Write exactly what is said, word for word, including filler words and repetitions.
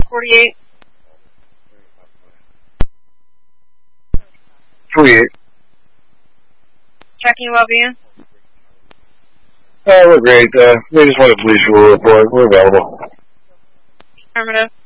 forty-eight. forty-eight. Checking well-being. Uh, we're great. Uh, we just want a police rule report. We're available. Affirmative.